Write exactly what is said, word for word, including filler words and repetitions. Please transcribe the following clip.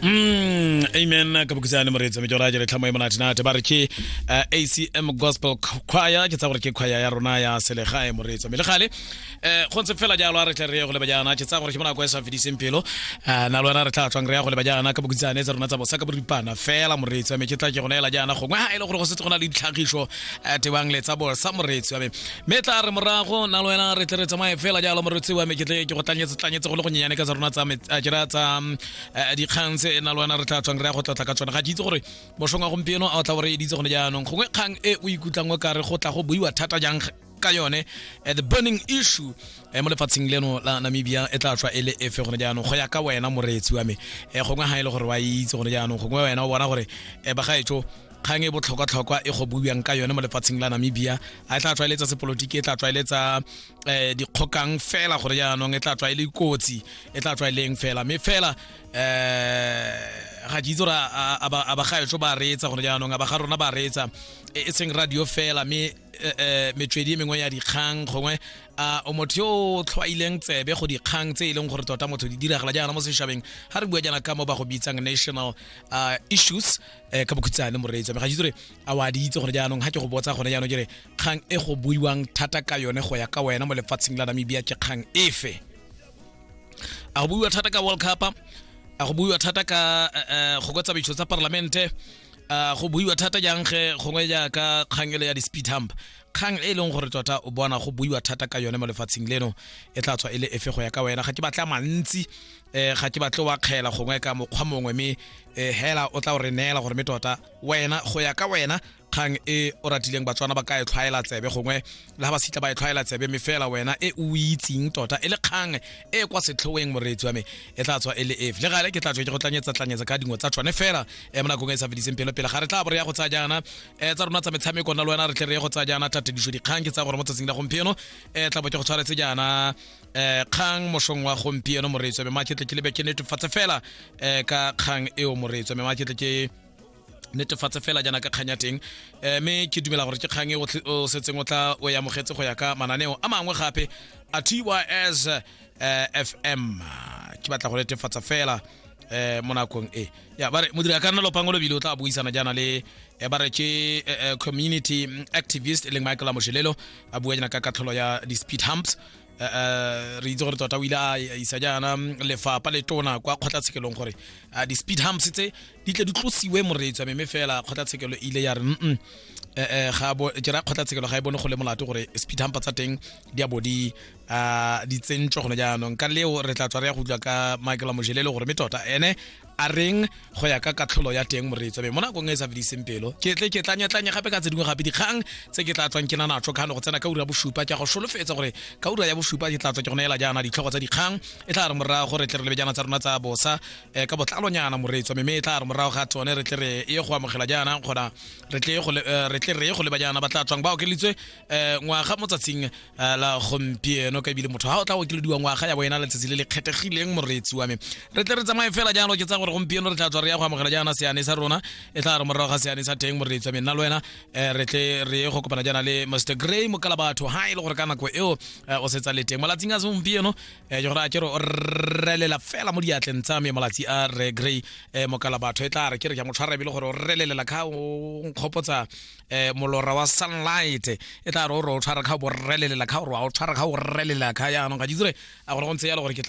Mm, amen ka bukisana moretsa me jora jere tlhamo emana tina te bareke A C M Gospel Choir ke tsagore ke choir ya rona ya selegae moretsa me le gale eh gontse fela jalo a re tle re go le bajana ke tsagore ke mona go esa fediseng pelo na lona re tla tswang re ya go le bajana ka bukisana tsa rona tsa bosa ka boripana fela moretsa me ke tla ke go nela jana go ngwa ile gore go setse gona le ditlhagiso te bang le tsa bosa moretsa me me tla re morago na lona re tle re tsamae fela jalo moretsa wa me ke tle ke go tlanyetse tlanyetse go le go nyane ka tsa rona tsa jira tsa di khanse na lwana re tla tswang re go tla ka tsona ga ditse gore boshonga gompieno a tla gore ditse go ne jaanong gongwe kgang e o ikutlang o ka re go tla go buiwa thata jang ka yone the burning issue mo lefatsheng leno la Namibia e tla tswa ele efe go ne jaanong go ya ka wena moretsi wa me e gongwe ha ile gore wa itse go ne jaanong gongwe wena o bona gore e ba gaetso kgang e botlhokwa tlhokwa e go buiwang ka yone mo lefatsheng la Namibia a tla tswa eletsa sepolotiki e tla tswa eletsa eh dikgokang fela gore jaanong e tla tswa ile ikotsi e tla tswa ileng fela me fela eh ga ditsora a ba ba gaetso ba reetsa gore jaanong ba ga rona ba reetsa e seng radio fela me metswedi mengwe ya dikgang gongwe a o motho yo tlwaileng tsebe go dikgang tse ileng gore tota motho di diragala jaana mo seshabeng ha re bua jana ka mo ba go bitsang national issues ka bokutsane moreetsa me ga ditsore a wa di itse gore jaanong ha ke go botsa gore jaanong dire kgang e go buiwang thata ka yone go ya ka wena mo lefatsheng la Namibia ke kgang efe a go buiwa thata ka World Cup a go buiwa thata ka go gotsa bitso tsa parlamente go buiwa thata jang ge gongwe ja ka kgangele ya di speed hump kgang e leng gore tota o bona go buiwa thata ka yone mo lefatsheng leno e tla tswa ile efe go ya ka wena ga ke batla mantsi eh ga ke batla wa kgela gongwe ka mokgwa mongwe me hela o tla o re neela gore me tota wena go ya ka wena kgang e o ratileng batswana ba ka e tlhaela tsebe gongwe la ba sitla ba e tlhaela tsebe me fela wena e o itseng tota ele kgang e kwa setlhoeng moretsi wa me e tla tswa ele efe le gale ke tla tswa ke go tlanyetsa tlanyetsa ka dingwe tsa tswane fela e mona go ngesa fediseng pelo pele ga re tla bo re ya go tsa jana e tsa rona tsa metshameko na le wena re tle re go tsa jana tate disho dikgang ke tsa gore mo tsatsing la gompieno e tla bo ke go tshwaretse jana eh kgang moshong wa gompieno moretsi wa me ma ke tle ke lebe ke netefatsa fela eh ka kgang e o moretsi wa me ma ke tle ke netefatsa fela jana ka kganya teng me ke dumela gore ke kgang e o setseng o tla o ya mogetse go ya ka mananeo a mangwe gape a T Y S F M ke batla go netefatsa fela eh monakong e ya ba re modiri ka nna lopango lo bile o tla buisana jana le e ba re ke community activist le Michael Amoshelelo a bua jana ka katlholo ya di speed humps re itse gore tota o ile a isa jana lefapha le tona kwa kgotlatshekelong gore di speed humps tse di tle di tlosiwe moreetsa me fela kgotlatshekelo ile ya re mm eh ga bo ke ra kgotlatshekelo ga e bone go le molato gore speed hump tsa teng di a bodi a di tsentšo gone jaanong ka leo re tla tswa re ya go dula ka Michael Amoshelelo gore me tota ene a reng go ya ka katlholo ya teng moreetsa be mona go ngesa fediseng pelo ke tle ke tlanya tlanya gape ka tse dingwe gape dikgang tse ke tla tswang ke nana tso ka go tsena ka ura boshupa ke go solofetsa gore ka ura ya boshupa ke tla tswa ke go neela jana ditlhogo tsa dikgang e tla re morago gore tle re le jana tsa rona tsa bosa ka botlalo nyana moreetsa me me tla re morago ga tsone re tle re e go amogela jana gona re tle go re tle re go le bajana ba tla tswang ba o ke litswe ngwaga mo tsatsing la gompieno ka bile motho ha o tla o ke le diwa ngwaga ya boena le tsetse le kgethegileng moreetsi wa me re tle re tsamae fela jana ke tsa gore gompieno re tla tswa re ya go amogela jana seane sa rona e tla re morago ga seane sa teng moreetsi wa me nna le wena re tle re go kopana jana le Mister Gray mo kala batho ha ile gore ka nako eo o setsa le teng malatsing a gompieno e go ra ke re relela fela mo diatleng tsa me malatsi a re Gray mo kala batho e tla re ke re ya mo tshwara bile gore o relela ka o nkgopotsa molora wa sunlight e tla re o ro tshwara ka bo relela ka o tshwara ka o relela ka ya no ga ditsre a gore go ntse ya le gore ke